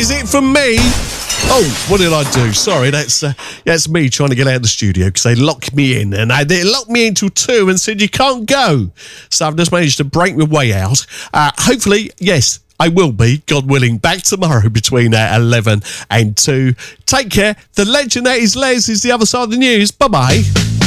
is it from me. Oh, what did I do? Sorry, that's me trying to get out of the studio because they locked me in, and they locked me into 2 and said you can't go. So I've just managed to break my way out. Hopefully, yes, I will be, God willing, back tomorrow between 11 and 2. Take care. The legend that is Les is the other side of the news. Bye-bye.